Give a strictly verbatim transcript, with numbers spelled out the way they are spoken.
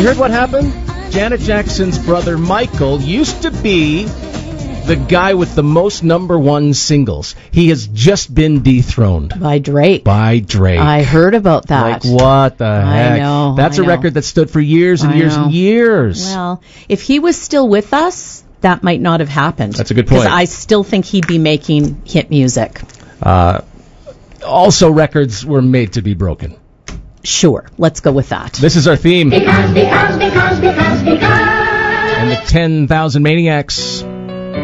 heard what happened? Janet Jackson's brother Michael used to be the guy with the most number one singles. He has just been dethroned. By Drake. By Drake. I heard about that. Like, what the I heck? know. That's I a know. record that stood for years and I years know. and years. Well, if he was still with us, that might not have happened. That's a good point. Because I still think he'd be making hit music. Uh, also, records were made to be broken. Sure. Let's go with that. This is our theme. Because, because, because, because, because. And the ten thousand Maniacs.